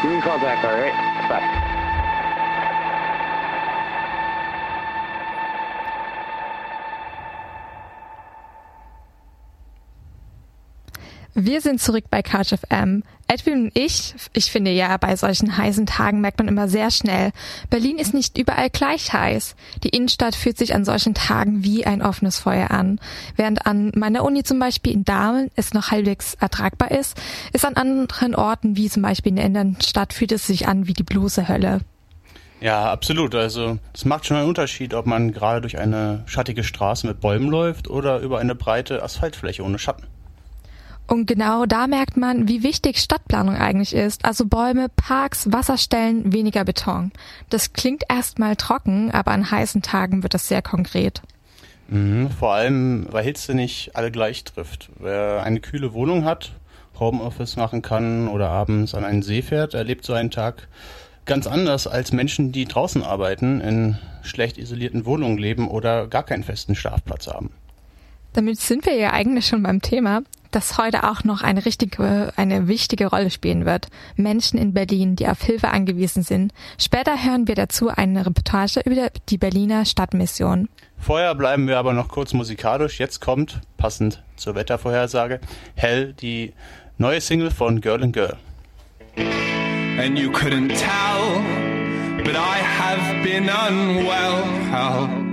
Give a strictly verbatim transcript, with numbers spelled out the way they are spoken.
You can call back, all right? Bye. Wir sind zurück bei Couch F M. Edwin und ich, ich finde ja, bei solchen heißen Tagen merkt man immer sehr schnell, Berlin ist nicht überall gleich heiß. Die Innenstadt fühlt sich an solchen Tagen wie ein offenes Feuer an. Während an meiner Uni zum Beispiel in Dahmen es noch halbwegs ertragbar ist, ist an anderen Orten, wie zum Beispiel in der Innenstadt, fühlt es sich an wie die bloße Hölle. Ja, absolut. Also es macht schon einen Unterschied, ob man gerade durch eine schattige Straße mit Bäumen läuft oder über eine breite Asphaltfläche ohne Schatten. Und genau da merkt man, wie wichtig Stadtplanung eigentlich ist. Also Bäume, Parks, Wasserstellen, weniger Beton. Das klingt erstmal trocken, aber an heißen Tagen wird das sehr konkret. Mhm, vor allem, weil Hitze nicht alle gleich trifft. Wer eine kühle Wohnung hat, Homeoffice machen kann oder abends an einen See fährt, erlebt so einen Tag ganz anders als Menschen, die draußen arbeiten, in schlecht isolierten Wohnungen leben oder gar keinen festen Schlafplatz haben. Damit sind wir ja eigentlich schon beim Thema, das heute auch noch eine richtige, eine wichtige Rolle spielen wird. Menschen in Berlin, die auf Hilfe angewiesen sind. Später hören wir dazu eine Reportage über die Berliner Stadtmission. Vorher bleiben wir aber noch kurz musikalisch. Jetzt kommt, passend zur Wettervorhersage, Hell, die neue Single von Girl and Girl. And you couldn't tell, but I have been unwell.